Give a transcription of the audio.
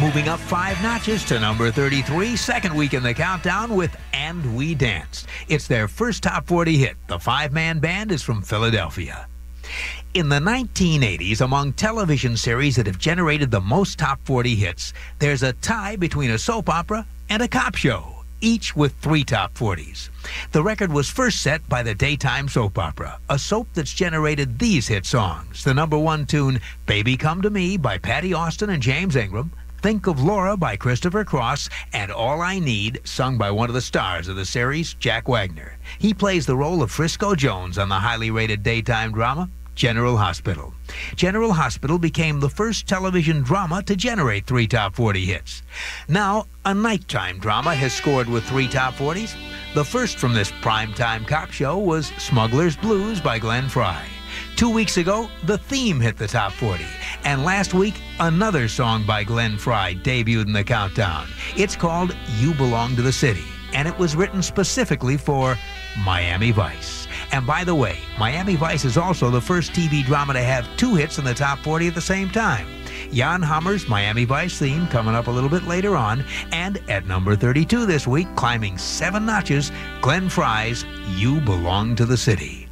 Moving up 5 notches to number 33, second week in the countdown with And We Danced. It's their first top 40 hit. The five-man band is from Philadelphia. In the 1980s, among television series that have generated the most top 40 hits, there's a tie between a soap opera and a cop show, each with 3 top 40s. The record was first set by the daytime soap opera, a soap that's generated these hit songs. The number 1 tune, Baby Come to Me by Patty Austin and James Ingram, Think of Laura by Christopher Cross, and All I Need, sung by one of the stars of the series, Jack Wagner. He plays the role of Frisco Jones on the highly rated daytime drama, General Hospital. General Hospital became the first television drama to generate 3 top 40 hits. Now, a nighttime drama has scored with 3 top 40s. The first from this primetime cop show was Smuggler's Blues by Glenn Frey. 2 weeks ago, The Theme hit the top 40. And last week, another song by Glenn Frey debuted in the countdown. It's called You Belong to the City, and it was written specifically for Miami Vice. And by the way, Miami Vice is also the first TV drama to have 2 hits in the top 40 at the same time. Jan Hammer's Miami Vice theme coming up a little bit later on. And at number 32 this week, climbing 7 notches, Glenn Frey's You Belong to the City.